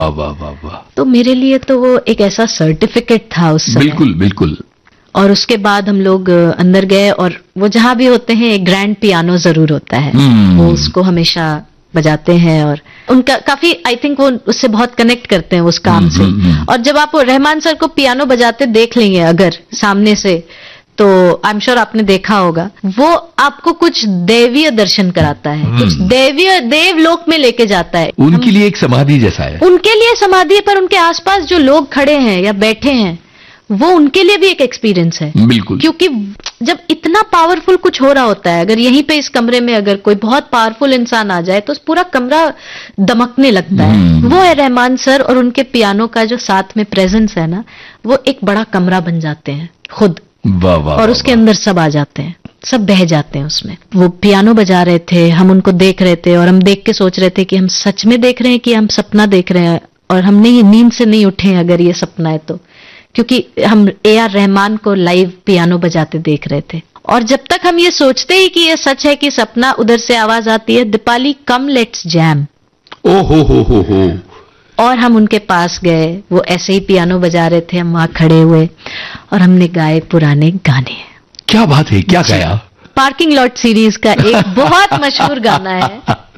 वाह वाह वाह। तो मेरे लिए तो वो एक ऐसा सर्टिफिकेट था उस समय। बिल्कुल बिल्कुल। और उसके बाद हम लोग अंदर गए और वो जहां भी होते हैं एक ग्रैंड पियानो जरूर होता है, वो उसको हमेशा बजाते हैं और उनका काफी आई थिंक वो उससे बहुत कनेक्ट करते हैं उस काम से। और जब आप रहमान सर को पियानो बजाते देख लेंगे अगर सामने से, तो आई एम श्योर आपने देखा होगा, वो आपको कुछ दैवीय दर्शन कराता है, कुछ दैवीय देवलोक में लेके जाता है। उनके लिए एक समाधि जैसा है। उनके लिए समाधि है, पर उनके आसपास जो लोग खड़े हैं या बैठे हैं वो उनके लिए भी एक एक्सपीरियंस है। बिल्कुल। क्योंकि जब इतना पावरफुल कुछ हो रहा होता है, अगर यहीं पे इस कमरे में अगर कोई बहुत पावरफुल इंसान आ जाए तो पूरा कमरा दमकने लगता है। वो है रहमान सर, और उनके पियानो का जो साथ में प्रेजेंस है ना, वो एक बड़ा कमरा बन जाते हैं खुद। वाह वाह। और उसके अंदर सब आ जाते हैं, सब बह जाते हैं उसमें। वो पियानो बजा रहे थे, हम उनको देख रहे थे और हम देख के सोच रहे थे कि हम सच में देख रहे हैं कि हम सपना देख रहे हैं, और हम नहीं नींद से नहीं उठे अगर ये सपना है तो, क्योंकि हम AR रहमान को लाइव पियानो बजाते देख रहे थे। और जब तक हम ये सोचते ही कि ये सच है कि सपना, उधर से आवाज आती है, दीपाली कम लेट्स जैम। ओ हो। और हम उनके पास गए, वो ऐसे ही पियानो बजा रहे थे, हम वहां खड़े हुए और हमने गाए पुराने गाने। क्या बात है, क्या गाया? पार्किंग लॉट सीरीज का एक बहुत मशहूर गाना है,